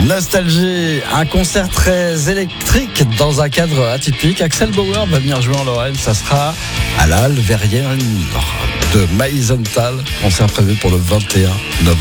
Nostalgie, un concert très électrique dans un cadre atypique. Axel Bauer va venir jouer en Lorraine, ça sera à la Halle Verrières de Meisenthal. Concert prévu pour le 21 novembre.